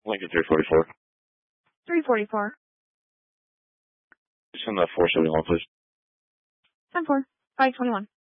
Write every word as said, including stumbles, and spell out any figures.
Lincoln three forty-four. three forty-four. Send that four seventy-one, please. ten four. five twenty-one.